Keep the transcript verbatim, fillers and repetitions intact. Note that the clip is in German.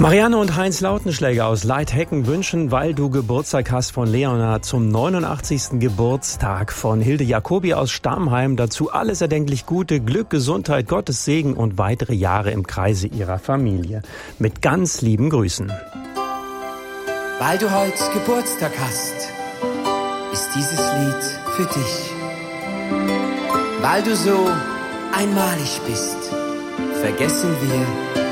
Marianne und Heinz Lautenschläger aus Leithecken wünschen, weil du Geburtstag hast, von Leonhard zum neunundachtzigsten Geburtstag, von Hilde Jacobi aus Stammheim dazu alles erdenklich Gute, Glück, Gesundheit, Gottes Segen und weitere Jahre im Kreise ihrer Familie. Mit ganz lieben Grüßen. Weil du heute Geburtstag hast, ist dieses Lied für dich. Weil du so einmalig bist, vergessen wir